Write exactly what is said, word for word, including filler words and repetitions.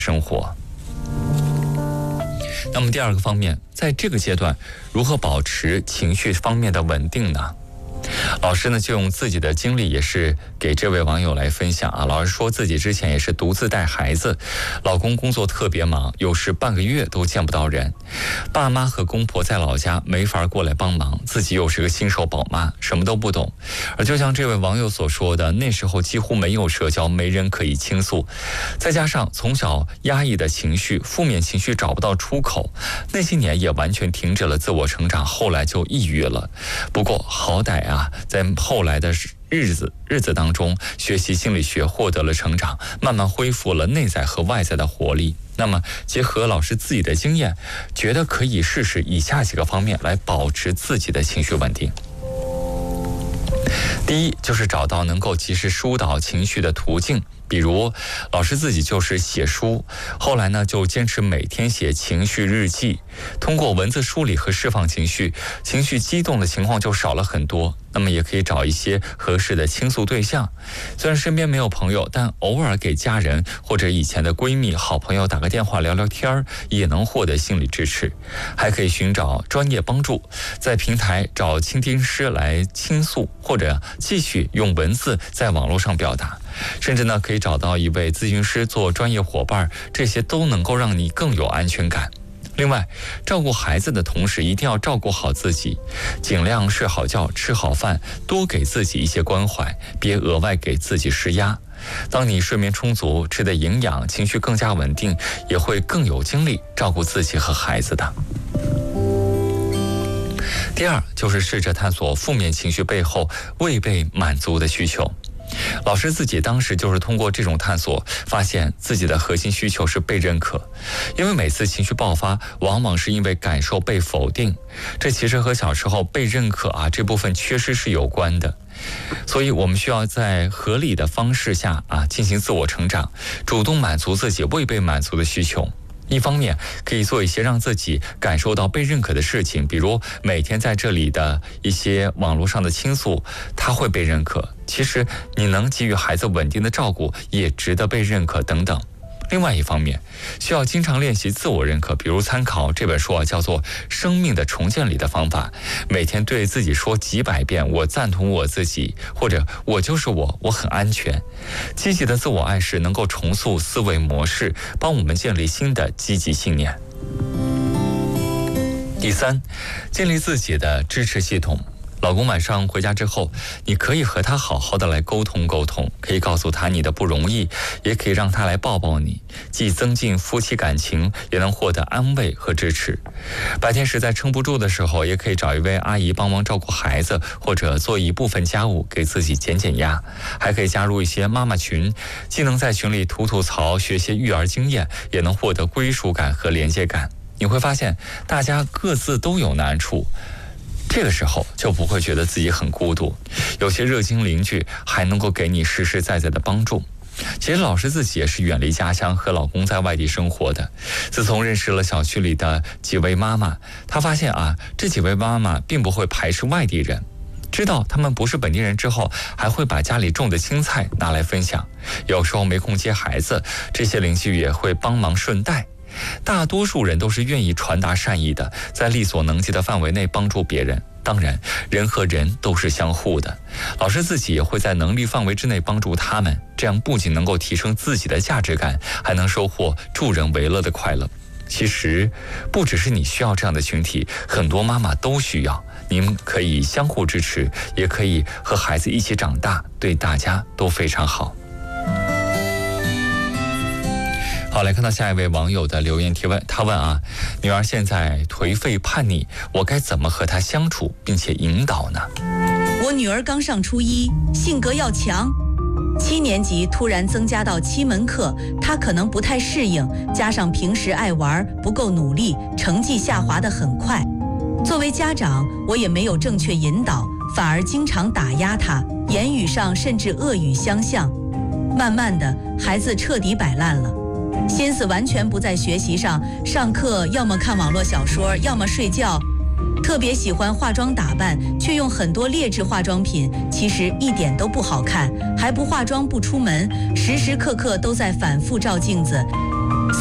生活。那么第二个方面，在这个阶段如何保持情绪方面的稳定呢？老师呢就用自己的经历也是给这位网友来分享啊。老师说自己之前也是独自带孩子，老公工作特别忙，有时半个月都见不到人，爸妈和公婆在老家没法过来帮忙，自己又是个新手宝妈，什么都不懂。而就像这位网友所说的，那时候几乎没有社交，没人可以倾诉，再加上从小压抑的情绪，负面情绪找不到出口，那些年也完全停止了自我成长，后来就抑郁了。不过好歹啊，在后来的日子日子当中，学习心理学获得了成长，慢慢恢复了内在和外在的活力。那么结合老师自己的经验，觉得可以试试以下几个方面来保持自己的情绪稳定。第一，就是找到能够及时疏导情绪的途径，比如老师自己就是写书，后来呢就坚持每天写情绪日记，通过文字梳理和释放情绪，情绪激动的情况就少了很多。那么也可以找一些合适的倾诉对象，虽然身边没有朋友，但偶尔给家人或者以前的闺蜜、好朋友打个电话聊聊天，也能获得心理支持。还可以寻找专业帮助，在平台找倾听师来倾诉，或者继续用文字在网络上表达，甚至呢可以找到一位咨询师做专业伙伴，这些都能够让你更有安全感。另外，照顾孩子的同时一定要照顾好自己，尽量睡好觉，吃好饭，多给自己一些关怀，别额外给自己施压。当你睡眠充足，吃的营养，情绪更加稳定，也会更有精力照顾自己和孩子的。第二，就是试着探索负面情绪背后未被满足的需求。老师自己当时就是通过这种探索，发现自己的核心需求是被认可，因为每次情绪爆发往往是因为感受被否定，这其实和小时候被认可啊这部分缺失是有关的。所以我们需要在合理的方式下啊进行自我成长，主动满足自己未被满足的需求。一方面可以做一些让自己感受到被认可的事情，比如每天在这里的一些网络上的倾诉，它会被认可，其实你能给予孩子稳定的照顾也值得被认可等等。另外一方面，需要经常练习自我认可，比如参考这本书啊，叫做《生命的重建》里的方法，每天对自己说几百遍我赞同我自己，或者我就是我，我很安全。积极的自我暗示能够重塑思维模式，帮我们建立新的积极信念。第三，建立自己的支持系统。老公晚上回家之后，你可以和他好好的来沟通沟通，可以告诉他你的不容易，也可以让他来抱抱你，既增进夫妻感情，也能获得安慰和支持。白天实在撑不住的时候，也可以找一位阿姨帮忙照顾孩子，或者做一部分家务给自己减减压。还可以加入一些妈妈群，既能在群里吐吐槽，学些育儿经验，也能获得归属感和连接感。你会发现大家各自都有难处，这个时候就不会觉得自己很孤独，有些热心邻居还能够给你实实在在的帮助。其实老师自己也是远离家乡，和老公在外地生活的。自从认识了小区里的几位妈妈，她发现啊，这几位妈妈并不会排斥外地人，知道他们不是本地人之后，还会把家里种的青菜拿来分享。有时候没空接孩子，这些邻居也会帮忙顺带。大多数人都是愿意传达善意的，在力所能及的范围内帮助别人。当然，人和人都是相互的，老师自己也会在能力范围之内帮助他们，这样不仅能够提升自己的价值感，还能收获助人为乐的快乐。其实不只是你需要这样的群体，很多妈妈都需要，你们可以相互支持，也可以和孩子一起长大，对大家都非常好。好，来看到下一位网友的留言提问，他问啊，女儿现在颓废叛逆，我该怎么和她相处并且引导呢？ 我女儿刚上初一，性格要强，七年级突然增加到七门课，她可能不太适应，加上平时爱玩，不够努力，成绩下滑得很快。作为家长，我也没有正确引导，反而经常打压她，言语上甚至恶语相向。慢慢的，孩子彻底摆烂了，心思完全不在学习上，上课要么看网络小说，要么睡觉。特别喜欢化妆打扮，却用很多劣质化妆品，其实一点都不好看，还不化妆不出门，时时刻刻都在反复照镜子，